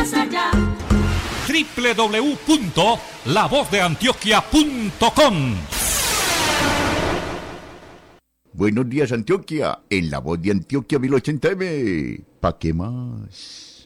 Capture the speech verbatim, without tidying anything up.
allá. doble u doble u doble u punto la voz de antioquia punto com. Buenos días, Antioquia, en La Voz de Antioquia mil ochenta eme. ¿Pa' qué más?